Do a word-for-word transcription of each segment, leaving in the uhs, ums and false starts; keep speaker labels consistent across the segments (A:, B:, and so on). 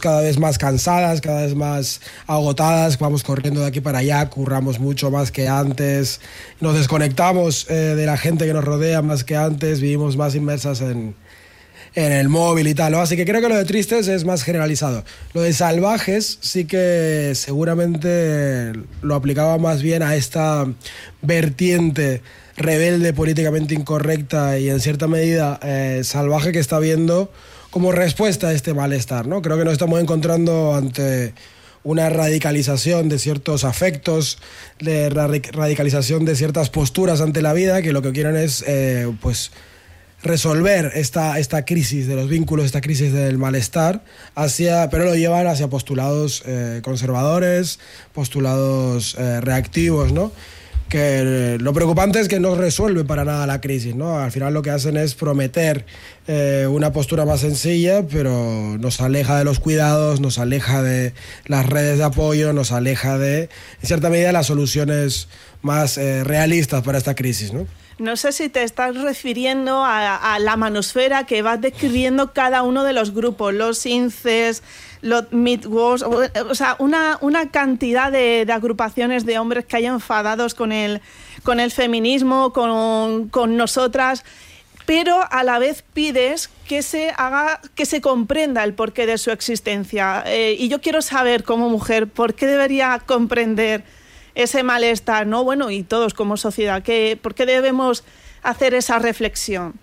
A: cada vez más cansadas, cada vez más agotadas, vamos corriendo de aquí para allá, curramos mucho más que antes, nos desconectamos eh, de la gente que nos rodea más que antes, vivimos más inmersas en, en el móvil y tal, ¿no? Así que creo que lo de tristes es más generalizado. Lo de salvajes sí que seguramente lo aplicaba más bien a esta vertiente rebelde, políticamente incorrecta y en cierta medida eh, salvaje que está viendo como respuesta a este malestar, ¿no? Creo que nos estamos encontrando ante una radicalización de ciertos afectos, de radicalización de ciertas posturas ante la vida, que lo que quieren es eh, pues resolver esta, esta crisis de los vínculos, esta crisis del malestar, hacia, pero lo llevan hacia postulados eh, conservadores, postulados eh, reactivos, ¿no? Que lo preocupante es que no resuelve para nada la crisis, ¿no? Al final lo que hacen es prometer eh, una postura más sencilla, pero nos aleja de los cuidados, nos aleja de las redes de apoyo, nos aleja de, en cierta medida, las soluciones más eh, realistas para esta crisis, ¿no?
B: No sé si te estás refiriendo a, a la manosfera que vas describiendo cada uno de los grupos, los inces, los midwars, o, o sea, una, una cantidad de, de agrupaciones de hombres que hay enfadados con el, con el feminismo, con, con nosotras, pero a la vez pides que se haga, que se comprenda el porqué de su existencia. Eh, y yo quiero saber, como mujer, ¿por qué debería comprender ese malestar, ¿no? Bueno, y todos como sociedad, ¿qué, ¿por qué debemos hacer esa reflexión?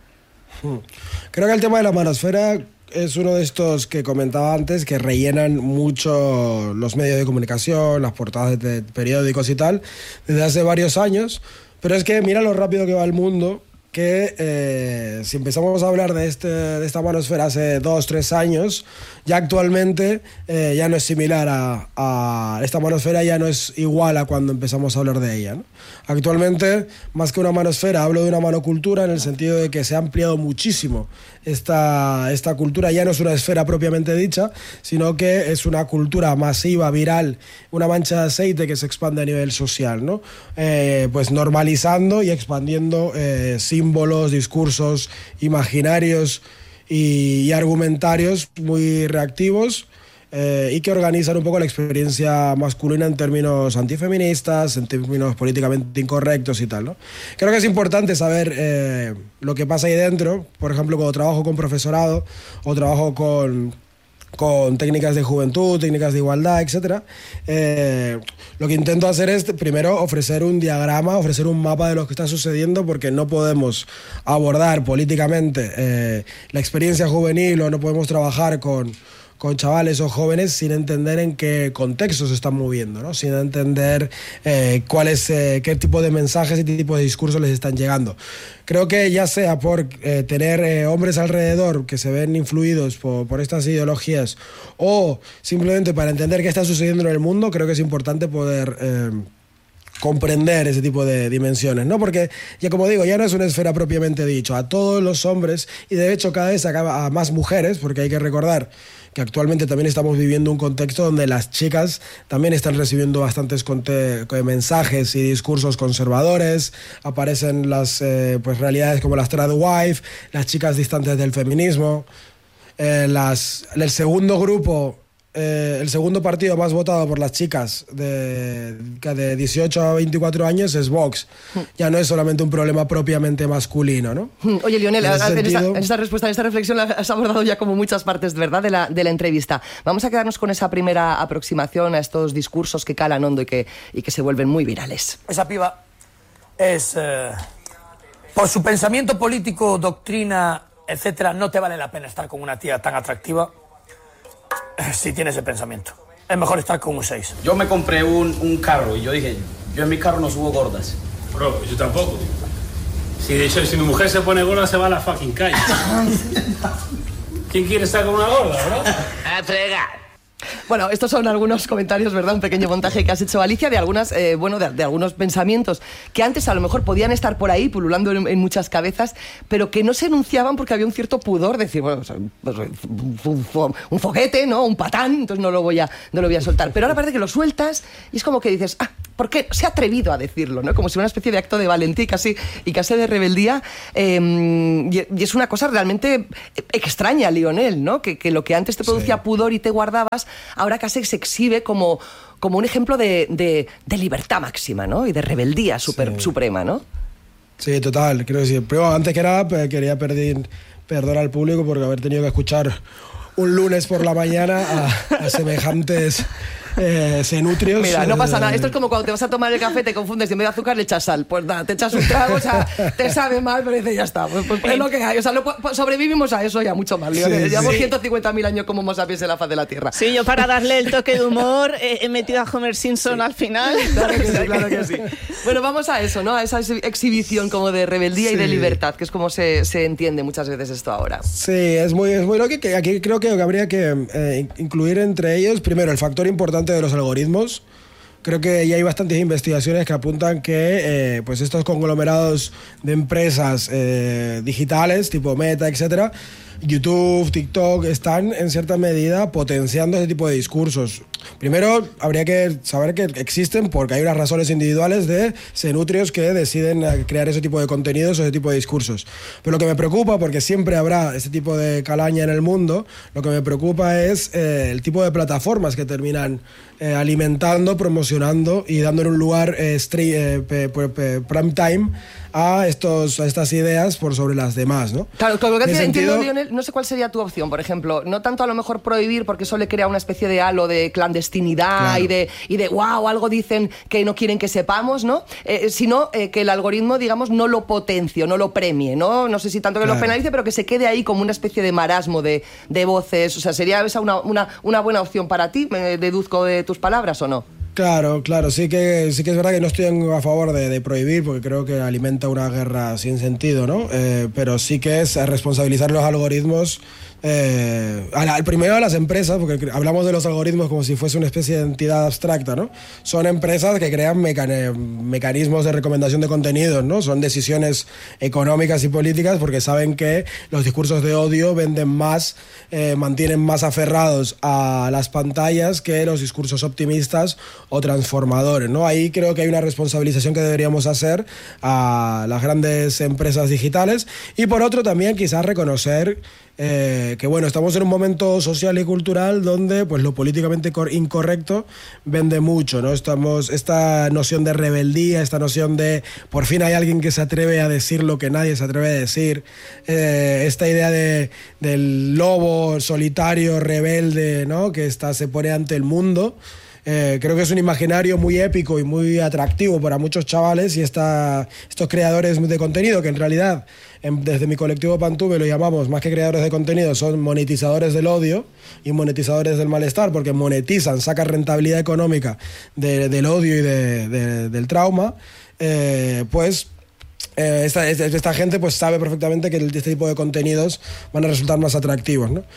A: Creo que el tema de la manosfera es uno de estos que comentaba antes, que rellenan mucho los medios de comunicación, las portadas de periódicos y tal, desde hace varios años, pero es que mira lo rápido que va el mundo, que eh, si empezamos a hablar de, este, de esta manosfera hace dos, tres años, ya actualmente eh, ya no es similar a, a... Esta manosfera ya no es igual a cuando empezamos a hablar de ella, ¿no? Actualmente, más que una manosfera, hablo de una manocultura en el sentido de que se ha ampliado muchísimo esta, esta cultura. Ya no es una esfera propiamente dicha, sino que es una cultura masiva, viral, una mancha de aceite que se expande a nivel social, ¿no? Eh, pues normalizando y expandiendo eh, símbolos, discursos, imaginarios y, y argumentarios muy reactivos eh, y que organizan un poco la experiencia masculina en términos antifeministas, en términos políticamente incorrectos y tal, ¿no? Creo que es importante saber eh, lo que pasa ahí dentro. Por ejemplo, cuando trabajo con profesorado o trabajo con... con técnicas de juventud, técnicas de igualdad, etcétera. Eh, lo que intento hacer es, primero, ofrecer un diagrama, ofrecer un mapa de lo que está sucediendo, porque no podemos abordar políticamente eh, la experiencia juvenil o no podemos trabajar con, con chavales o jóvenes sin entender en qué contexto se están moviendo, ¿no? Sin entender eh, cuál es, eh, qué tipo de mensajes y qué tipo de discursos les están llegando. Creo que ya sea por eh, tener eh, hombres alrededor que se ven influidos por, por estas ideologías o simplemente para entender qué está sucediendo en el mundo, creo que es importante poder eh, comprender ese tipo de dimensiones, ¿no? Porque, ya como digo, ya no es una esfera propiamente dicho. A todos los hombres, y de hecho cada vez a, a más mujeres, porque hay que recordar que actualmente también estamos viviendo un contexto donde las chicas también están recibiendo bastantes mensajes y discursos conservadores, aparecen las eh, pues realidades como las trad wife, las chicas distantes del feminismo, eh, las, el segundo grupo, eh, el segundo partido más votado por las chicas de, de dieciocho a veinticuatro años es Vox. Ya no es solamente un problema propiamente masculino, ¿no?
C: Oye, Lionel, en,
A: en,
C: esta, en esta respuesta, en esta reflexión has abordado ya como muchas partes, ¿verdad?, de la, de la entrevista. Vamos a quedarnos con esa primera aproximación a estos discursos que calan hondo y que, y que se vuelven muy virales.
D: Esa piba es, eh, por su pensamiento político, doctrina, etcétera, no te vale la pena estar con una tía tan atractiva si tienes ese pensamiento. Es mejor estar con un seis.
E: Yo me compré un, un carro y yo dije, yo en mi carro no subo gordas.
F: Bro, yo tampoco. Si de hecho, si mi mujer se pone gorda, se va a la fucking calle. ¿Quién quiere estar con una gorda, bro?
E: A fregar.
C: Bueno, estos son algunos comentarios, ¿verdad? Un pequeño montaje que has hecho, Alicia, de algunas, eh, bueno, de, de algunos pensamientos que antes a lo mejor podían estar por ahí pululando en, en muchas cabezas, pero que no se enunciaban porque había un cierto pudor, decir, bueno, pues, un, un, un foguete, ¿no? Un patán, entonces no lo voy a, no lo voy a soltar. Pero ahora parece que lo sueltas y es como que dices, ah, ¿por qué se ha atrevido a decirlo, ¿no? Como si una especie de acto de valentía y casi, y casi de rebeldía. Eh, y, y es una cosa realmente extraña, Lionel, ¿no? Que, que lo que antes te producía sí. pudor y te guardabas, ahora casi se exhibe como, como un ejemplo de, de, de libertad máxima, ¿no? Y de rebeldía super, sí. suprema, ¿no?
A: Sí, total. Quiero decir, pero antes que nada quería pedir perdón al público por haber tenido que escuchar un lunes por la mañana a, a semejantes eh, cenutrios.
C: Mira, no pasa nada. Esto es como cuando te vas a tomar el café, te confundes y en vez de azúcar le echas sal. Pues nada, te echas un trago, o sea, te sabe mal, pero dices, ya está. Pues, pues, es lo que hay. O sea, lo, sobrevivimos a eso ya mucho más. Sí, Llevamos sí. ciento cincuenta mil años como Homo sapiens en la faz de la Tierra.
B: Sí, yo para darle el toque de humor eh, he metido a Homer Simpson sí. al final.
C: Claro que sí, claro que sí. Bueno, vamos a eso, ¿no? A esa exhibición como de rebeldía sí. y de libertad, que es como se, se entiende muchas veces esto ahora.
A: Sí, es muy, es muy lo que aquí creo que habría que eh, incluir entre ellos, primero, el factor importante de los algoritmos. Creo que ya hay bastantes investigaciones que apuntan que eh, pues estos conglomerados de empresas eh, digitales, tipo Meta, etcétera, YouTube, TikTok, están en cierta medida potenciando ese tipo de discursos. Primero, habría que saber que existen porque hay unas razones individuales de cenutrios que deciden crear ese tipo de contenidos o ese tipo de discursos. Pero lo que me preocupa, porque siempre habrá este tipo de calaña en el mundo, lo que me preocupa es eh, el tipo de plataformas que terminan eh, alimentando, promocionando y dándole un lugar eh, stream, eh, pe, pe, pe, prime time a, estos, a estas ideas por sobre las demás, ¿no?
C: Claro, con lo que te entiendo, sentido... Lionel, no sé cuál sería tu opción, por ejemplo. No tanto a lo mejor prohibir, porque eso le crea una especie de halo de clandestinidad claro. y de, y de wow, algo dicen que no quieren que sepamos, ¿no? Eh, sino eh, que el algoritmo, digamos, no lo potencie, no lo premie, ¿no? No sé si tanto que claro. lo penalice, pero que se quede ahí como una especie de marasmo de, de voces. O sea, ¿sería esa una, una, una buena opción para ti? ¿Me deduzco de tus palabras o no?
A: Claro, claro, sí que, sí que es verdad que no estoy a favor de, de prohibir porque creo que alimenta una guerra sin sentido, ¿no? Eh, pero sí que es responsabilizar los algoritmos, eh, a la, primero a las empresas, porque hablamos de los algoritmos como si fuese una especie de entidad abstracta, ¿no? Son empresas que crean mecan- mecanismos de recomendación de contenidos, ¿no? Son decisiones económicas y políticas porque saben que los discursos de odio venden más, eh, mantienen más aferrados a las pantallas que los discursos optimistas o transformadores, ¿no? Ahí creo que hay una responsabilización que deberíamos hacer a las grandes empresas digitales y por otro también quizás reconocer eh, que bueno, estamos en un momento social y cultural donde pues lo políticamente incorrecto vende mucho, ¿no? Estamos, esta noción de rebeldía, esta noción de por fin hay alguien que se atreve a decir lo que nadie se atreve a decir, eh, esta idea de, del lobo solitario, rebelde, ¿no? Que está, se pone ante el mundo. Eh, creo que es un imaginario muy épico y muy atractivo para muchos chavales y esta, estos creadores de contenido que en realidad en, desde mi colectivo Pantube lo llamamos más que creadores de contenido, son monetizadores del odio y monetizadores del malestar porque monetizan, sacan rentabilidad económica de, del odio y de, de, del trauma, eh, pues eh, esta, esta gente pues sabe perfectamente que este tipo de contenidos van a resultar más atractivos, ¿no?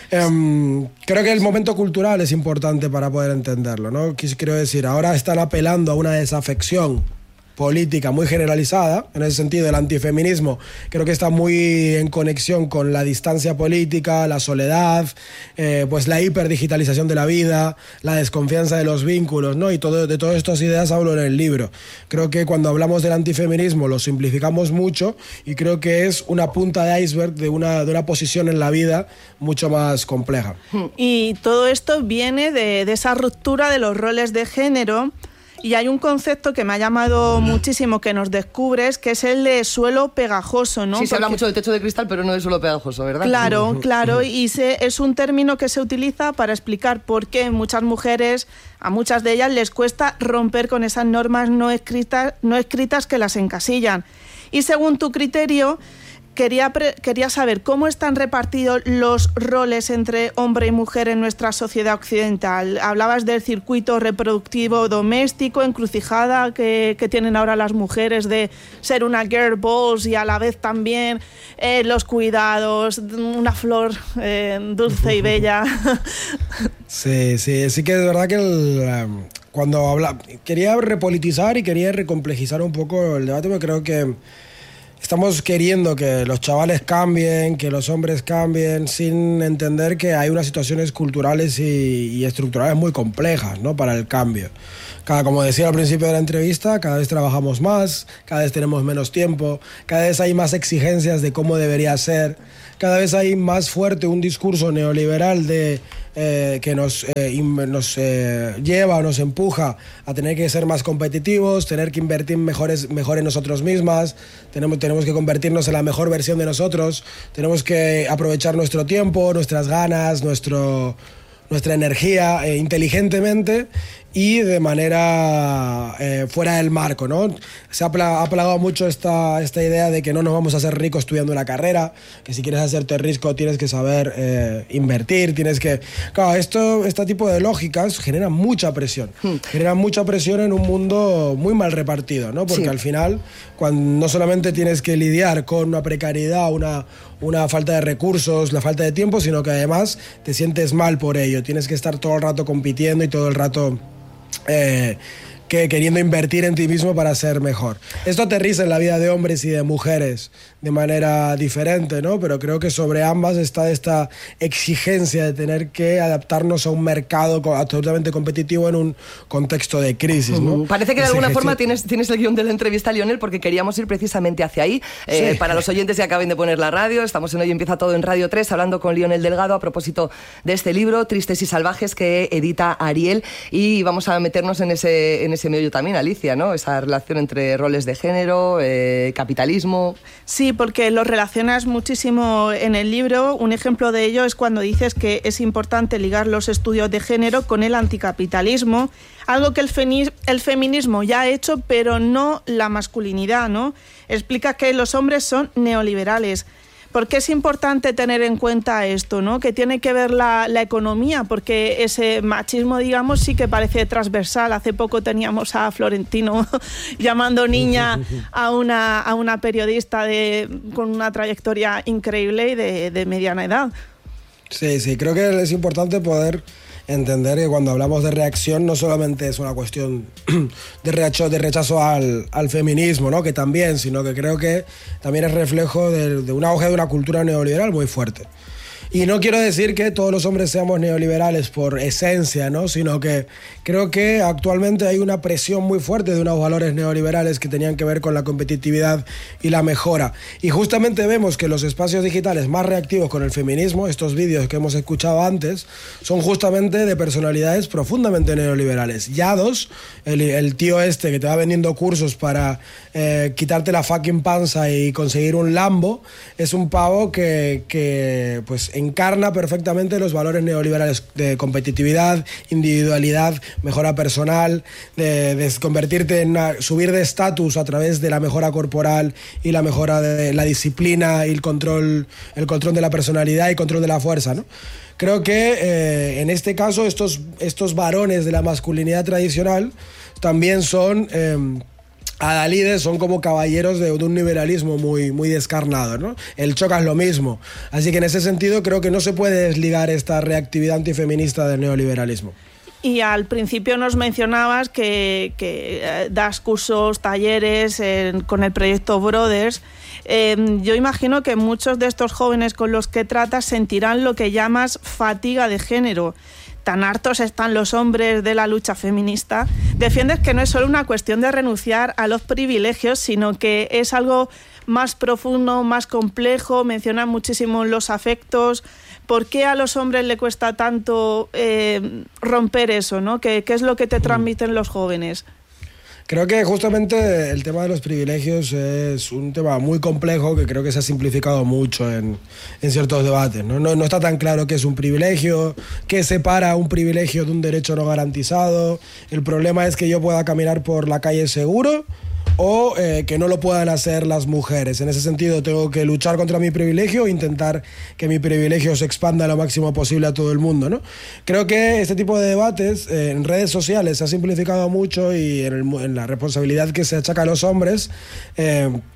A: Um, creo que el momento cultural es importante para poder entenderlo, ¿no? Quiero decir, ahora están apelando a una desafección política muy generalizada, en ese sentido el antifeminismo creo que está muy en conexión con la distancia política, la soledad, eh, pues la hiperdigitalización de la vida, la desconfianza de los vínculos, ¿no? Y todo, de todas estas ideas hablo en el libro. Creo que cuando hablamos del antifeminismo lo simplificamos mucho y creo que es una punta de iceberg de una, de una posición en la vida mucho más compleja.
B: Y todo esto viene de, de esa ruptura de los roles de género. Y hay un concepto que me ha llamado muchísimo que nos descubres, que es el de suelo pegajoso, ¿no?
C: Sí, se Porque... habla mucho de techo de cristal, pero no de suelo pegajoso, ¿verdad?
B: Claro, claro, y se, es un término que se utiliza para explicar por qué muchas mujeres, a muchas de ellas les cuesta romper con esas normas no escritas, no escritas que las encasillan. Y según tu criterio, Quería, pre- quería saber cómo están repartidos los roles entre hombre y mujer en nuestra sociedad occidental. Hablabas del circuito reproductivo doméstico, encrucijada que, que tienen ahora las mujeres de ser una girl boss y a la vez también eh, los cuidados, una flor eh, dulce y bella.
A: Sí, sí, sí que es verdad que el, um, cuando habla... Quería repolitizar y quería recomplejizar un poco el debate, porque creo que estamos queriendo que los chavales cambien, que los hombres cambien, sin entender que hay unas situaciones culturales y, y estructurales muy complejas, ¿no?, para el cambio. Cada, como decía al principio de la entrevista, cada vez trabajamos más, cada vez tenemos menos tiempo, cada vez hay más exigencias de cómo debería ser, cada vez hay más fuerte un discurso neoliberal de, eh, que nos, eh, in, nos eh, lleva o nos empuja a tener que ser más competitivos, tener que invertir mejores, mejor en nosotros mismas, tenemos, tenemos que convertirnos en la mejor versión de nosotros, tenemos que aprovechar nuestro tiempo, nuestras ganas, nuestro, nuestra energía eh, inteligentemente y de manera eh, fuera del marco, ¿no? Se ha, pla ha plagado mucho esta, esta idea de que no nos vamos a hacer ricos estudiando una carrera, que si quieres hacerte rico tienes que saber eh, invertir, tienes que... Claro, esto, este tipo de lógicas generan mucha presión, hmm. generan mucha presión en un mundo muy mal repartido, ¿no? Porque sí. al final, cuando no solamente tienes que lidiar con una precariedad, una, una falta de recursos, la falta de tiempo, sino que además te sientes mal por ello, tienes que estar todo el rato compitiendo y todo el rato... Eh, que queriendo invertir en ti mismo para ser mejor. Esto aterriza en la vida de hombres y de mujeres de manera diferente, ¿no? Pero creo que sobre ambas está esta exigencia de tener que adaptarnos a un mercado absolutamente competitivo en un contexto de crisis, ¿no?
C: Uh-huh. Parece que de alguna forma tienes, tienes el guión de la entrevista, Lionel, porque queríamos ir precisamente hacia ahí. Eh, sí. Para los oyentes que acaben de poner la radio, estamos en Hoy Empieza Todo en Radio tres, hablando con Lionel Delgado a propósito de este libro, Tristes y Salvajes, que edita Ariel, y vamos a meternos en ese, en ese meollo también, Alicia, ¿no? Esa relación entre roles de género, eh, capitalismo...
B: Sí, porque lo relacionas muchísimo en el libro. Un ejemplo de ello es cuando dices que es importante ligar los estudios de género con el anticapitalismo, algo que el, el feminismo ya ha hecho, pero no la masculinidad, ¿no? Explica que los hombres son neoliberales. ¿Por qué es importante tener en cuenta esto, ¿no? Que tiene que ver la, la economía, porque ese machismo, digamos, sí que parece transversal. Hace poco teníamos a Florentino llamando niña a una, a una periodista de, con una trayectoria increíble y de, de mediana edad.
A: Sí, sí, creo que es importante poder entender que cuando hablamos de reacción no solamente es una cuestión de rechazo, de rechazo al, al feminismo, ¿no? Que también, sino que creo que también es reflejo de, de un auge de una cultura neoliberal muy fuerte. Y no quiero decir que todos los hombres seamos neoliberales por esencia, ¿no? Sino que creo que actualmente hay una presión muy fuerte de unos valores neoliberales que tenían que ver con la competitividad y la mejora. Y justamente vemos que los espacios digitales más reactivos con el feminismo, estos vídeos que hemos escuchado antes, son justamente de personalidades profundamente neoliberales. Yados, el, el tío este que te va vendiendo cursos para eh, quitarte la fucking panza y conseguir un Lambo, es un pavo que, que pues, encarna perfectamente los valores neoliberales de competitividad, individualidad, mejora personal, de, de convertirte en una, subir de estatus a través de la mejora corporal y la mejora de la disciplina y el control, el control de la personalidad y control de la fuerza, ¿no? Creo que eh, en este caso estos, estos varones de la masculinidad tradicional también son... Eh, adalides, son como caballeros de, de un liberalismo muy, muy descarnado, ¿no? El Choca es lo mismo. Así que en ese sentido creo que no se puede desligar esta reactividad antifeminista del neoliberalismo.
B: Y al principio nos mencionabas que, que eh, das cursos, talleres en, con el proyecto Brothers. Eh, yo imagino que muchos de estos jóvenes con los que tratas sentirán lo que llamas fatiga de género. Tan hartos están los hombres de la lucha feminista. Defiendes que no es solo una cuestión de renunciar a los privilegios, sino que es algo más profundo, más complejo. Mencionan muchísimo los afectos. ¿Por qué a los hombres le cuesta tanto eh, romper eso, ¿no? ¿Qué, ¿Qué es lo que te transmiten los jóvenes?
A: Creo que justamente el tema de los privilegios es un tema muy complejo que creo que se ha simplificado mucho en, en ciertos debates, ¿no? No, no está tan claro qué es un privilegio, qué separa un privilegio de un derecho no garantizado. El problema es que yo pueda caminar por la calle seguro o eh, que no lo puedan hacer las mujeres. En ese sentido tengo que luchar contra mi privilegio e intentar que mi privilegio se expanda lo máximo posible a todo el mundo, ¿no? Creo que este tipo de debates eh, en redes sociales se ha simplificado mucho y en, el, en la responsabilidad que se achaca a los hombres eh,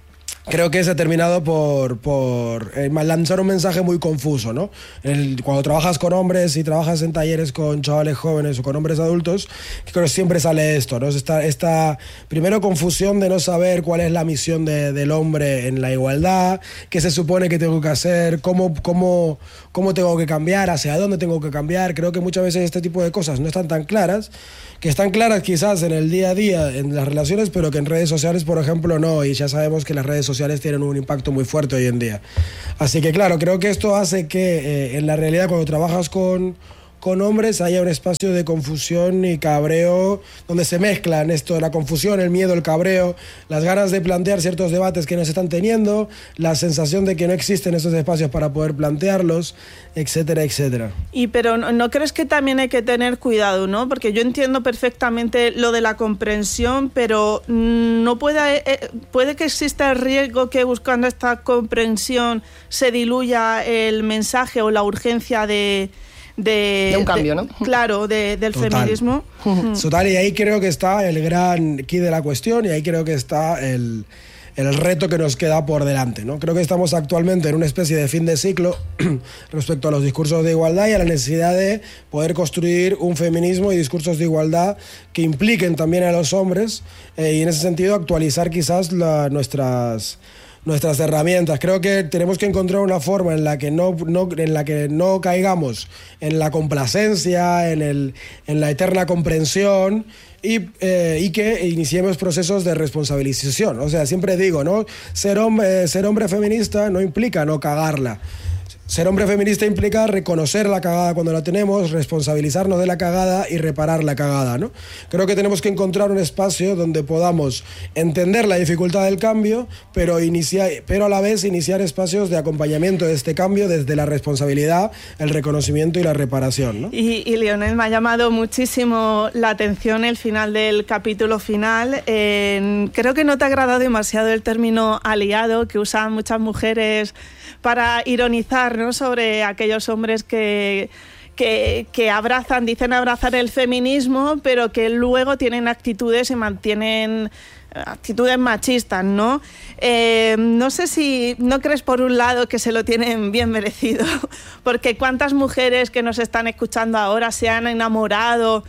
A: creo que se ha terminado por, por eh, lanzar un mensaje muy confuso, ¿no? El, cuando trabajas con hombres y trabajas en talleres con chavales jóvenes o con hombres adultos, creo que siempre sale esto, ¿no? Esta, esta primero confusión de no saber cuál es la misión de, del hombre en la igualdad, qué se supone que tengo que hacer, cómo, cómo, cómo tengo que cambiar, hacia dónde tengo que cambiar. Creo que muchas veces este tipo de cosas no están tan claras, que están claras quizás en el día a día, en las relaciones, pero que en redes sociales, por ejemplo, no, y ya sabemos que las redes sociales tienen un impacto muy fuerte hoy en día. Así que claro, creo que esto hace que eh, en la realidad cuando trabajas con, con hombres haya un espacio de confusión y cabreo, donde se mezclan esto, la confusión, el miedo, el cabreo, las ganas de plantear ciertos debates que no se están teniendo, la sensación de que no existen esos espacios para poder plantearlos, etcétera, etcétera.
B: Y pero ¿no, no crees que también hay que tener cuidado, ¿no? Porque yo entiendo perfectamente lo de la comprensión, pero no puede, eh, puede que exista el riesgo que buscando esta comprensión se diluya el mensaje o la urgencia de... De,
C: de un cambio,
B: de,
C: ¿no?
B: Claro, de, del
A: Total.
B: feminismo.
A: Total, y ahí creo que está el gran key de la cuestión y ahí creo que está el, el reto que nos queda por delante, ¿no? Creo que estamos actualmente en una especie de fin de ciclo respecto a los discursos de igualdad y a la necesidad de poder construir un feminismo y discursos de igualdad que impliquen también a los hombres eh, y en ese sentido actualizar quizás la, nuestras... nuestras herramientas. Creo que tenemos que encontrar una forma en la que no, no, en la que no caigamos en la complacencia, en, el, en la eterna comprensión y, eh, y que iniciemos procesos de responsabilización. O sea, siempre digo, ¿no? Ser hombre, ser hombre feminista no implica no cagarla. Ser hombre feminista implica reconocer la cagada cuando la tenemos, responsabilizarnos de la cagada y reparar la cagada, ¿no? Creo que tenemos que encontrar un espacio donde podamos entender la dificultad del cambio, pero, iniciar, pero a la vez iniciar espacios de acompañamiento de este cambio desde la responsabilidad, el reconocimiento y la reparación, ¿no?
B: Y, y Lionel, me ha llamado muchísimo la atención el final del capítulo final. Eh, creo que no te ha agradado demasiado el término aliado que usan muchas mujeres para ironizar, ¿no?, sobre aquellos hombres que, que, que abrazan, dicen abrazar el feminismo, pero que luego tienen actitudes y mantienen actitudes machistas, ¿no? Eh, no sé si no crees por un lado que se lo tienen bien merecido, porque cuántas mujeres que nos están escuchando ahora se han enamorado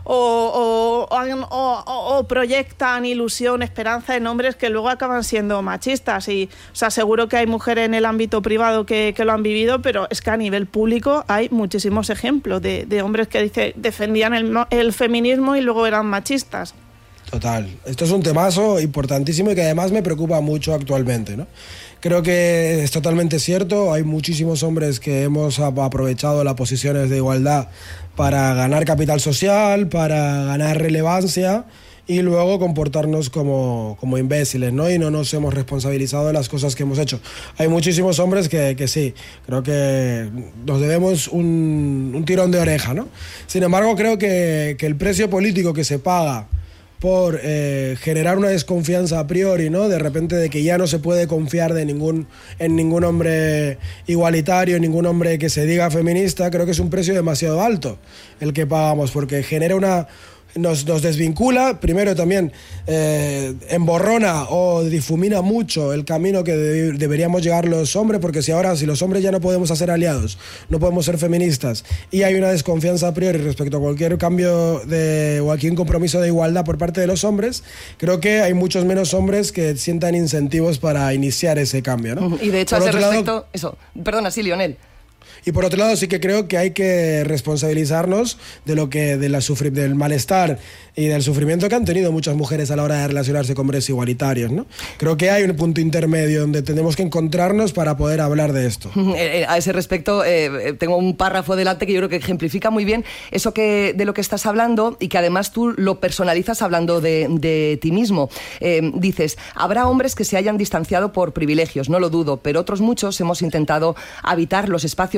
B: O, o, o, o proyectan ilusión, esperanza en hombres que luego acaban siendo machistas. Y, o sea, seguro que hay mujeres en el ámbito privado que, que lo han vivido, pero es que a nivel público hay muchísimos ejemplos de, de hombres que dice, defendían el, el feminismo y luego eran machistas.
A: Total. Esto es un temazo importantísimo y que además me preocupa mucho actualmente, ¿no? Creo que es totalmente cierto. Hay muchísimos hombres que hemos aprovechado las posiciones de igualdad para ganar capital social, para ganar relevancia y luego comportarnos como, como imbéciles, ¿no? Y no nos hemos responsabilizado de las cosas que hemos hecho. Hay muchísimos hombres que, que sí, creo que nos debemos un, un tirón de oreja, ¿no? Sin embargo, creo que, que el precio político que se paga por eh, generar una desconfianza a priori, ¿no? De repente de que ya no se puede confiar de ningún, en ningún hombre igualitario, ningún hombre que se diga feminista, creo que es un precio demasiado alto el que pagamos, porque genera una... Nos, nos desvincula, primero también eh, emborrona o difumina mucho el camino que de, deberíamos llegar los hombres, porque si ahora, si los hombres ya no podemos hacer aliados, no podemos ser feministas y hay una desconfianza a priori respecto a cualquier cambio de, o aquí un compromiso de igualdad por parte de los hombres, creo que hay muchos menos hombres que sientan incentivos para iniciar ese cambio, ¿no?
C: Y de hecho,
A: por
C: a ese
A: otro
C: respecto,
A: lado,
C: eso, perdona, sí, Lionel.
A: Y por otro lado sí que creo que hay que responsabilizarnos de lo que de la sufri- del malestar y del sufrimiento que han tenido muchas mujeres a la hora de relacionarse con hombres igualitarios, ¿no? Creo que hay un punto intermedio donde tenemos que encontrarnos para poder hablar de esto.
C: A ese respecto eh, tengo un párrafo delante que yo creo que ejemplifica muy bien eso que, de lo que estás hablando y que además tú lo personalizas hablando de, de ti mismo. Eh, dices, habrá hombres que se hayan distanciado por privilegios, no lo dudo, pero otros muchos hemos intentado habitar los espacios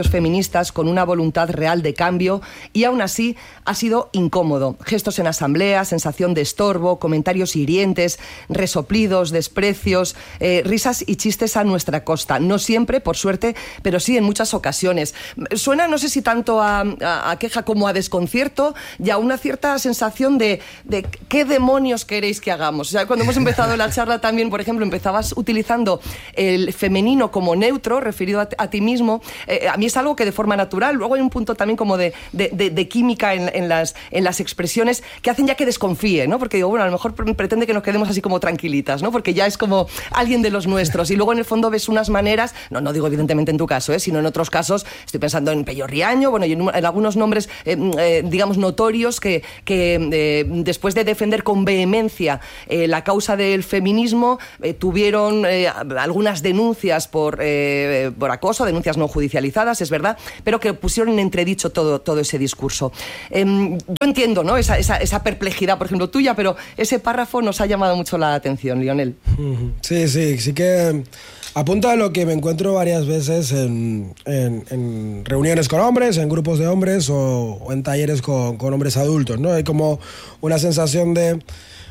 C: movimientos feministas con una voluntad real de cambio y aún así ha sido incómodo. Gestos en asamblea, sensación de estorbo, comentarios hirientes, resoplidos, desprecios, eh, risas y chistes a nuestra costa. No siempre, por suerte, pero sí en muchas ocasiones. Suena, no sé si tanto a, a, a queja como a desconcierto y a una cierta sensación de, de ¿qué demonios queréis que hagamos? O sea, cuando hemos empezado la charla también, por ejemplo, empezabas utilizando el femenino como neutro, referido a, a ti mismo. Eh, a mí es algo que de forma natural. Luego hay un punto también como de, de, de, de química en, en, las, en las expresiones que hacen ya que desconfíe, ¿no? Porque digo, bueno, a lo mejor pretende que nos quedemos así como tranquilitas, ¿no? Porque ya es como alguien de los nuestros. Y luego en el fondo ves unas maneras, no, no digo evidentemente en tu caso, ¿eh? Sino en otros casos, estoy pensando en Pello Riaño, bueno, y en, en algunos nombres, eh, eh, digamos, notorios que, que eh, después de defender con vehemencia eh, la causa del feminismo, eh, tuvieron eh, algunas denuncias por, eh, por acoso, denuncias no judicializadas, es verdad, pero que pusieron en entredicho todo, todo ese discurso. Eh, yo entiendo, ¿no? esa, esa, esa perplejidad, por ejemplo, tuya, pero ese párrafo nos ha llamado mucho la atención, Lionel.
A: Sí, sí, sí que apunta a lo que me encuentro varias veces en, en, en reuniones con hombres, en grupos de hombres o, o en talleres con, con hombres adultos, ¿no? Hay como una sensación de...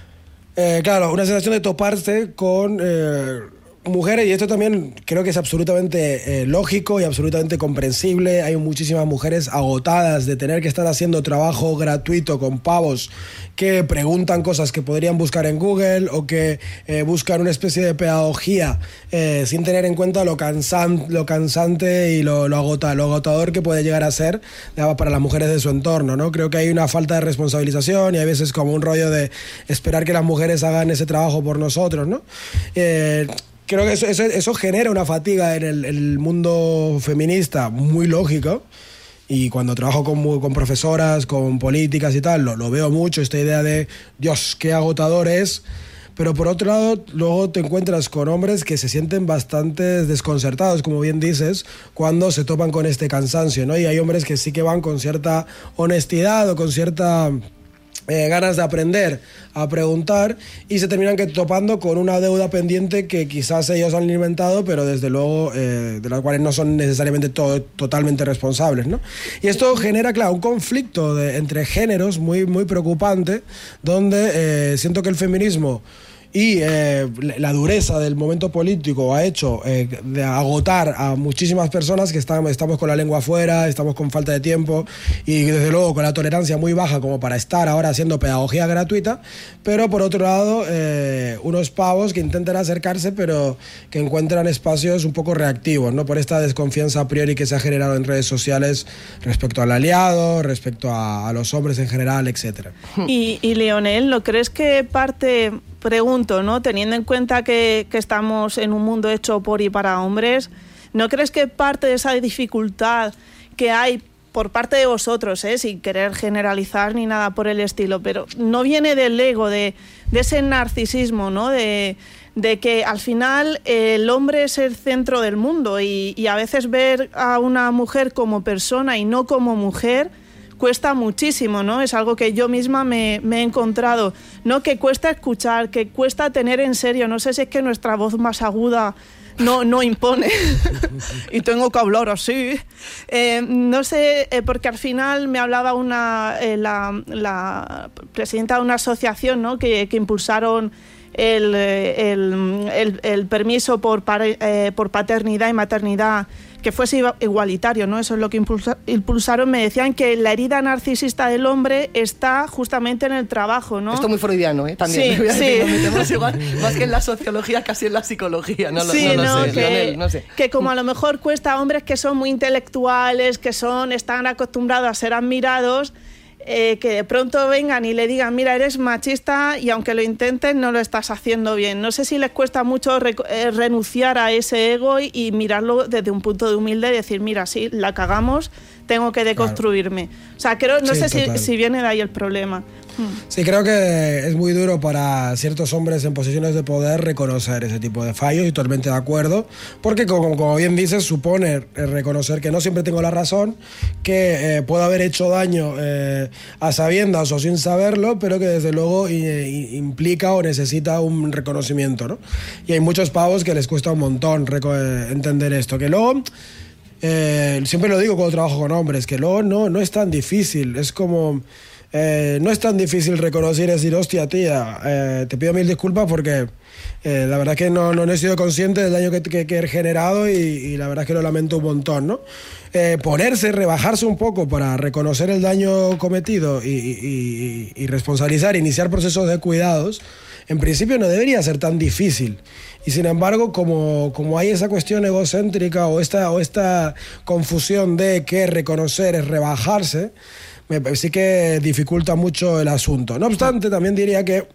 A: Eh, claro, una sensación de toparse con eh, mujeres, y esto también creo que es absolutamente eh, lógico y absolutamente comprensible. Hay muchísimas mujeres agotadas de tener que estar haciendo trabajo gratuito con pavos que preguntan cosas que podrían buscar en Google o que eh, buscan una especie de pedagogía eh, sin tener en cuenta lo, cansan, lo cansante y lo, lo, agota, lo agotador que puede llegar a ser digamos, para las mujeres de su entorno, ¿no? Creo que hay una falta de responsabilización y hay veces como un rollo de esperar que las mujeres hagan ese trabajo por nosotros, ¿no? Eh, Creo que eso, eso, eso genera una fatiga en el, en el mundo feminista muy lógica. Y cuando trabajo con, con profesoras, con políticas y tal, lo, lo veo mucho, esta idea de, Dios, qué agotador es. Pero por otro lado, luego te encuentras con hombres que se sienten bastante desconcertados, como bien dices, cuando se topan con este cansancio, ¿no? Y hay hombres que sí que van con cierta honestidad o con cierta... Eh, ganas de aprender a preguntar y se terminan que topando con una deuda pendiente que quizás ellos han inventado, pero desde luego eh, de las cuales no son necesariamente to- totalmente responsables, ¿no? Y esto genera, claro, un conflicto de, entre géneros muy, muy preocupante, donde eh, siento que el feminismo y eh, la dureza del momento político ha hecho eh, de agotar a muchísimas personas que están, estamos con la lengua afuera, estamos con falta de tiempo y desde luego con la tolerancia muy baja como para estar ahora haciendo pedagogía gratuita, pero por otro lado eh, unos pavos que intentan acercarse pero que encuentran espacios un poco reactivos, ¿no? Por esta desconfianza a priori que se ha generado en redes sociales respecto al aliado, respecto a, a los hombres en general, etcétera.
B: Y, y Lionel, ¿no crees que parte... Pregunto, ¿no? Teniendo en cuenta que, que estamos en un mundo hecho por y para hombres, ¿no crees que parte de esa dificultad que hay por parte de vosotros, ¿eh? Sin querer generalizar ni nada por el estilo, pero no viene del ego, de, de ese narcisismo, ¿no? De, de que al final el hombre es el centro del mundo y, y a veces ver a una mujer como persona y no como mujer cuesta muchísimo, ¿no? Es algo que yo misma me, me he encontrado, ¿no? Que cuesta escuchar, que cuesta tener en serio. No sé si es que nuestra voz más aguda no, no impone y tengo que hablar así. Eh, no sé, eh, porque al final me hablaba una eh, la, la presidenta de una asociación, ¿no? que, que impulsaron el, el, el, el permiso por, eh, por paternidad y maternidad que fuese igualitario, ¿no? Eso es lo que impulsa, impulsaron. Me decían que la herida narcisista del hombre está justamente en el trabajo, ¿no?
C: Esto es muy freudiano, ¿eh? También.
B: Sí, sí.
C: Nos metemos igual, más que en la sociología, casi en la psicología. No,
B: sí,
C: no, no,
B: no,
C: lo sé,
B: que,
C: Lionel, no sé.
B: Que como a lo mejor cuesta a hombres que son muy intelectuales, que son están acostumbrados a ser admirados, Eh, que de pronto vengan y le digan, mira, eres machista y aunque lo intenten no lo estás haciendo bien. No sé si les cuesta mucho re- eh, renunciar a ese ego y, y mirarlo desde un punto de humilde y decir, mira, sí, la cagamos, tengo que deconstruirme. Claro. O sea, creo, no sí, sé si, si viene de ahí el problema.
A: Sí, creo que es muy duro para ciertos hombres en posiciones de poder reconocer ese tipo de fallos y totalmente de acuerdo, porque como, como bien dices, supone reconocer que no siempre tengo la razón, que eh, puedo haber hecho daño eh, a sabiendas o sin saberlo, pero que desde luego i, implica o necesita un reconocimiento, ¿no? Y hay muchos pavos que les cuesta un montón reco- entender esto, que luego... eh, siempre lo digo cuando trabajo con hombres, que luego no, no es tan difícil, es como... Eh, no es tan difícil reconocer y decir, hostia, tía, eh, te pido mil disculpas porque eh, la verdad es que no, no he sido consciente del daño que, que, que he generado y, y la verdad es que lo lamento un montón, ¿no? Eh, ponerse, rebajarse un poco para reconocer el daño cometido y, y, y, y responsabilizar, iniciar procesos de cuidados, en principio no debería ser tan difícil. Y sin embargo, como, como hay esa cuestión egocéntrica o esta, o esta confusión de que reconocer es rebajarse, me, sí que dificulta mucho el asunto. No obstante, también diría que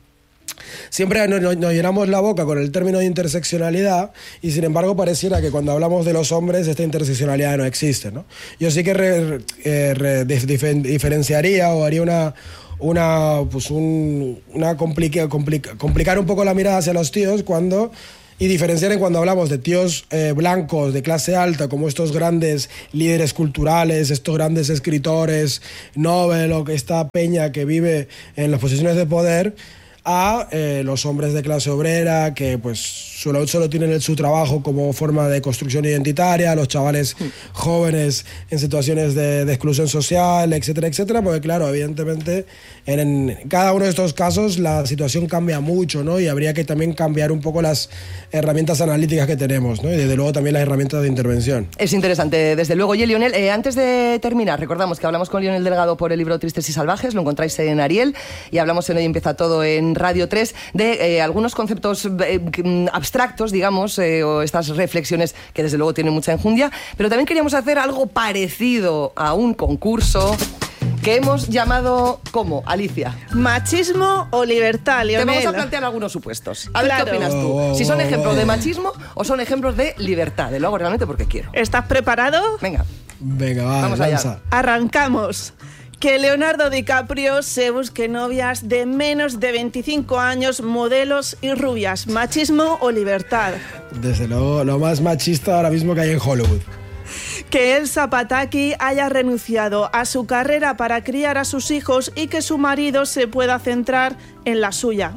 A: siempre nos, nos llenamos la boca con el término de interseccionalidad y sin embargo pareciera que cuando hablamos de los hombres esta interseccionalidad no existe, ¿no? Yo sí que re, eh, re, dif, dif, diferenciaría o haría una... una, pues un, una complica, complica, complicar un poco la mirada hacia los tíos cuando... y diferenciar en cuando hablamos de tíos eh, blancos de clase alta, como estos grandes líderes culturales, estos grandes escritores, Nobel o esta peña que vive en las posiciones de poder, a eh, los hombres de clase obrera que pues solo, solo tienen su trabajo como forma de construcción identitaria, los chavales jóvenes en situaciones de, de exclusión social, etcétera, etcétera, porque claro, evidentemente en, en cada uno de estos casos la situación cambia mucho, ¿no? Y habría que también cambiar un poco las herramientas analíticas que tenemos, ¿no? Y desde luego también las herramientas de intervención.
C: Es interesante, desde luego. Oye, Lionel, eh, antes de terminar, recordamos que hablamos con Lionel Delgado por el libro Tristes y Salvajes, lo encontráis en Ariel, y hablamos en Hoy Empieza Todo en Radio tres de eh, algunos conceptos eh, abstractos, digamos, eh, o estas reflexiones que desde luego tienen mucha enjundia, pero también queríamos hacer algo parecido a un concurso que hemos llamado, ¿cómo, Alicia?
B: ¿Machismo o libertad, Lionel?
C: Te vamos a plantear algunos supuestos. A ver,
B: claro.
C: ¿qué opinas tú?
A: Oh, oh,
C: si son
A: oh,
C: ejemplos
A: oh.
C: de machismo o son ejemplos de libertad. Lo hago realmente porque quiero.
B: ¿Estás preparado?
C: Venga.
A: Venga, va,
C: Vamos allá.
A: lanza.
B: Arrancamos. Que Leonardo DiCaprio se busque novias de menos de veinticinco años, modelos y rubias. ¿Machismo o libertad?
A: Desde luego, lo más machista ahora mismo que hay en Hollywood.
B: Que Elsa Pataky haya renunciado a su carrera para criar a sus hijos y que su marido se pueda centrar en la suya.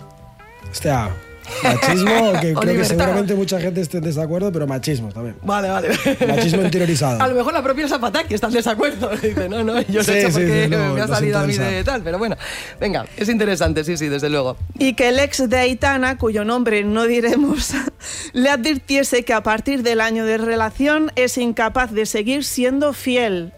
A: Hostia, machismo, que
C: O
A: creo que
C: libertad.
A: seguramente mucha gente esté en desacuerdo, pero machismo también.
C: Vale, vale.
A: Machismo interiorizado.
C: A lo mejor la propia Zapataki está en desacuerdo. Dice, no, no, yo
A: Sí,
C: no he hecho
A: sí,
C: porque
A: sí, no,
C: me ha
A: lo
C: salido a mí
A: siento,
C: de
A: Elsa.
C: tal. Pero bueno, venga, es interesante, sí, sí, desde luego.
B: Y que el ex de Aitana, cuyo nombre no diremos, le advirtiese que a partir del año de relación es incapaz de seguir siendo fiel.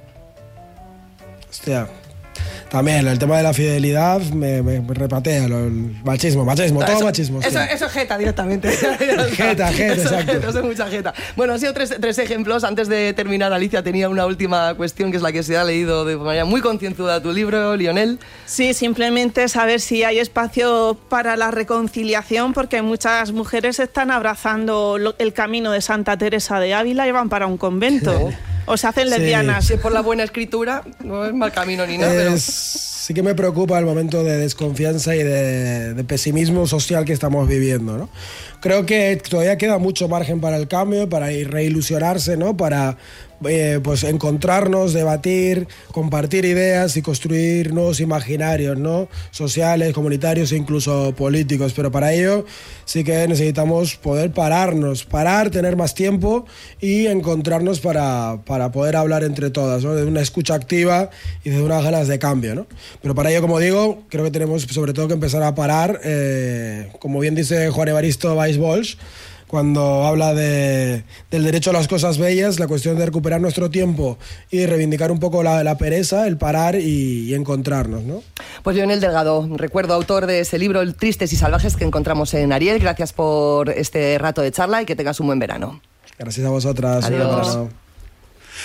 A: Hostia. También el tema de la fidelidad me, me, me repatea. Lo, el machismo, machismo, todo
C: Eso-
A: machismo.
C: Eso,
A: hostia.
C: eso es jeta directamente.
A: Jeta, jeta,
C: Eso-
A: exacto.
C: Eso es mucha jeta. Bueno, han sido tres, tres ejemplos. Antes de terminar, Alicia tenía una última cuestión, que es la que se ha leído de manera muy concienzuda tu libro, Lionel.
B: Sí, simplemente saber si hay espacio para la reconciliación, porque muchas mujeres están abrazando lo- el camino de Santa Teresa de Ávila y van para un convento. O se hacen
A: Sí.
B: lesbianas.
C: Si es por la buena escritura, no es mal camino ni nada, pero...
A: Es, sí que me preocupa el momento de desconfianza y de, de pesimismo social que estamos viviendo, ¿no? Creo que todavía queda mucho margen para el cambio, para ir reilusionarse, ¿no? Para eh, pues encontrarnos, debatir, compartir ideas y construir nuevos imaginarios, ¿no? Sociales, comunitarios e incluso políticos. Pero para ello sí que necesitamos poder pararnos, parar, tener más tiempo y encontrarnos para, para poder hablar entre todas, ¿no? De una escucha activa y de unas ganas de cambio, ¿no? Pero para ello, como digo, creo que tenemos sobre todo que empezar a parar, eh, como bien dice Juan Evaristo Valls Boix, cuando habla de, del derecho a las cosas bellas, la cuestión de recuperar nuestro tiempo y de reivindicar un poco la, la pereza, el parar y, y encontrarnos, ¿no?
C: Pues Lionel Delgado, recuerdo, autor de ese libro, El Tristes y Salvajes, que encontramos en Ariel. Gracias por este rato de charla y que tengas un buen verano.
A: Gracias a vosotras.
C: Adiós.
A: Un abrazo.